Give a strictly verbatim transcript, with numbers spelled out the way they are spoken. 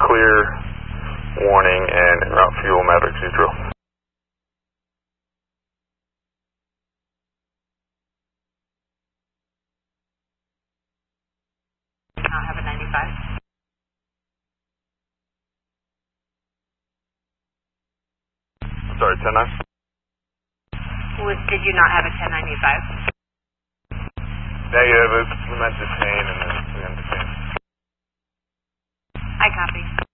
clear, warning, and en route fuel Mavericks neutral. Not have a ninety-five. Sorry, ten nine? Was, did you not have a ten ninety-five? Negative, it's meant to chain and then we end the chain. I copy.